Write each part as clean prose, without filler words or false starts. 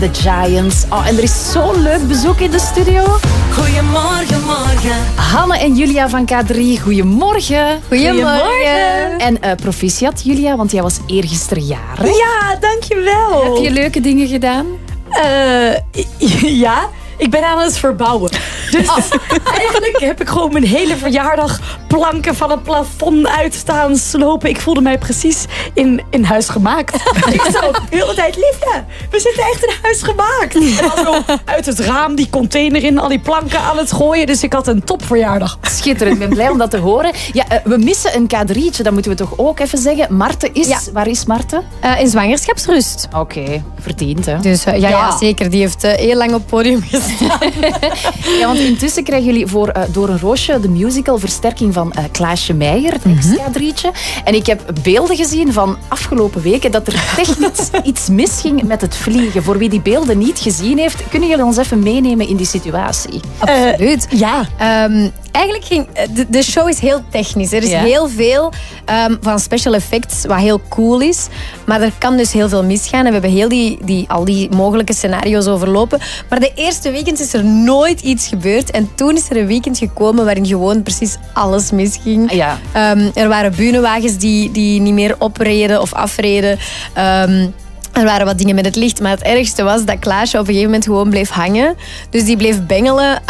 The Giants. Oh, en er is zo'n leuk bezoek in de studio. Goedemorgen, morgen. Hanne en Julia van K3, goedemorgen. Goedemorgen. En proficiat, Julia, want jij was eergisteren jarig. Ja, dankjewel. Heb je leuke dingen gedaan? Ja, ik ben aan het verbouwen. Dus eigenlijk heb ik gewoon mijn hele verjaardag planken van het plafond uitstaan slopen. Ik voelde mij precies in huis gemaakt. Ik zo de hele tijd, liefde, we zitten echt in huis gemaakt. En dan zo uit het raam die container in, al die planken aan het gooien. Dus ik had een topverjaardag. Schitterend, ik ben blij om dat te horen. Ja, we missen een K3'tje, dat moeten we toch ook even zeggen. Marten is... Ja. Waar is Marten? In zwangerschapsrust. Oké, verdiend hè. Dus ja, zeker. Die heeft heel lang op het podium gestaan. Ja, want intussen krijgen jullie voor Door een Roosje de musical versterking van Klaasje Meijer, het ex-K3'tje. En ik heb beelden gezien van afgelopen weken dat er technisch iets misging met het vliegen. Voor wie die beelden niet gezien heeft, kunnen jullie ons even meenemen in die situatie? Absoluut. Ja. Eigenlijk ging... De show is heel technisch. Er is heel veel van special effects, wat heel cool is. Maar er kan dus heel veel misgaan. En we hebben al die mogelijke scenario's overlopen. Maar de eerste weekend is er nooit iets gebeurd. En toen is er een weekend gekomen waarin gewoon precies alles misging. Ja. Er waren bühnewagens die niet meer opreden of afreden. Er waren wat dingen met het licht, maar het ergste was dat Klaasje op een gegeven moment gewoon bleef hangen. Dus die bleef bengelen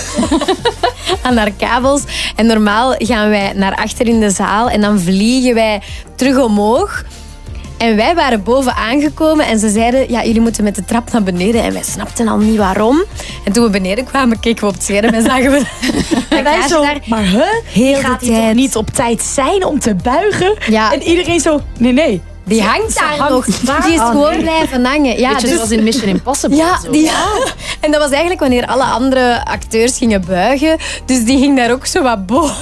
aan haar kabels. En normaal gaan wij naar achter in de zaal en dan vliegen wij terug omhoog. En wij waren boven aangekomen en ze zeiden, ja, jullie moeten met de trap naar beneden. En wij snapten al niet waarom. En toen we beneden kwamen, keken we op het scherm en zagen we... En wij zo, maar heel gaat de hij toch tijd niet op tijd zijn om te buigen? Ja. En iedereen zo, nee. Die hangt daar nog. Die is gewoon blijven hangen. Ja, Weet je, zoals in Mission Impossible. Ja, zo. En dat was eigenlijk wanneer alle andere acteurs gingen buigen. Dus die ging daar ook zo wat boven.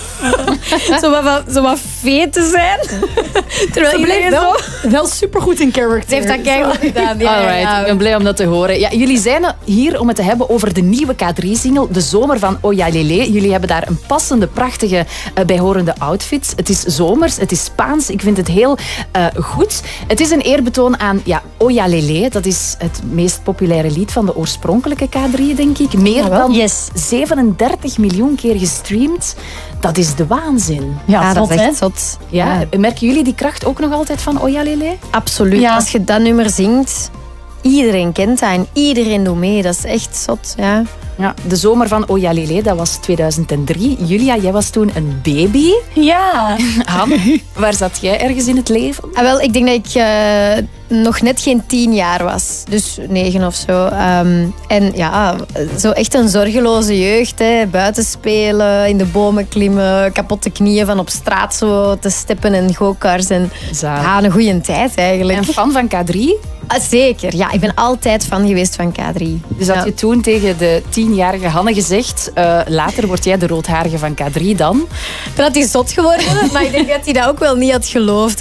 zo wat vee te zijn. Terwijl Ze iedereen bleef wel supergoed in character. Ze heeft dat keihard gedaan. Ja, Alright, ja. ik ben blij om dat te horen. Ja, jullie zijn hier om het te hebben over de nieuwe K3-single, De Zomer van Oya Lele. Jullie hebben daar een passende, prachtige, bijhorende outfit. Het is zomers, het is Spaans. Ik vind het heel goed. Het is een eerbetoon aan Oya Lele. Dat is het meest populaire lied van de oorspronkelijke K3, denk ik. Meer dan 37 miljoen keer gestreamd. Dat is de waanzin. Ja, zot, dat is hè? echt zot. Ja. Merken jullie die kracht ook nog altijd van Oya Lele? Absoluut. Ja. Als je dat nummer zingt, iedereen kent dat en iedereen doet mee. Dat is echt zot. Ja. Ja, De Zomer van Oya Lele, dat was 2003. Julia, jij was toen een baby. Ja. Han, waar zat jij ergens in het leven? Wel, ik denk dat ik nog net geen 10 jaar was. Dus 9 of zo. En ja, zo echt een zorgeloze jeugd. Hè. Buiten spelen, in de bomen klimmen, kapotte knieën van op straat zo te steppen en go-karts. En ja, een goede tijd eigenlijk. En fan van K3? Zeker, ja. Ik ben altijd fan geweest van K3. Dus had je toen tegen de 10-jarige Hanne gezegd, later word jij de roodharige van K3 dan? Dan had hij zot geworden, maar ik denk dat hij dat ook wel niet had geloofd.